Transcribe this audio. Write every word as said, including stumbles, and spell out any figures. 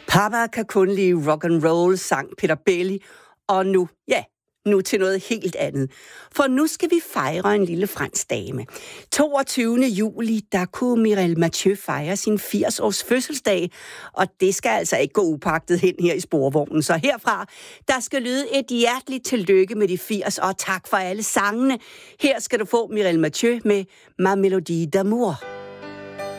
Papa kan kun lide rock and roll, sang Peter Belli, og nu, ja, nu til noget helt andet. For nu skal vi fejre en lille fransk dame. toogtyvende juli, der kunne Mireille Mathieu fejre sin firs års fødselsdag, og det skal altså ikke gå upagtet hen her i sporvognen. Så herfra, der skal lyde et hjerteligt tillykke med de firs, og tak for alle sangene. Her skal du få Mireille Mathieu med Ma Melodie d'amour.